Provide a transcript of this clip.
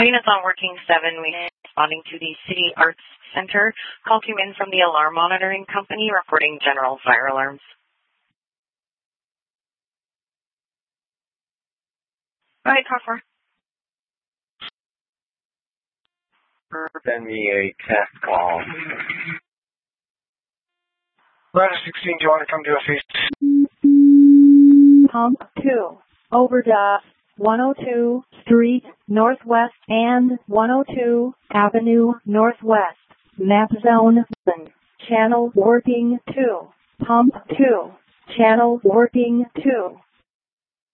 Units on working 7, we responding to the City Arts Center. Call came in from the alarm monitoring company reporting general fire alarms. Go ahead, car 4. Send me a test call. Ladder 16, do you want to come to a face? Pump 2. Overdose. 102 Street Northwest and 102 Avenue Northwest. Map zone 1. Channel working 2. Pump 2. Channel working 2.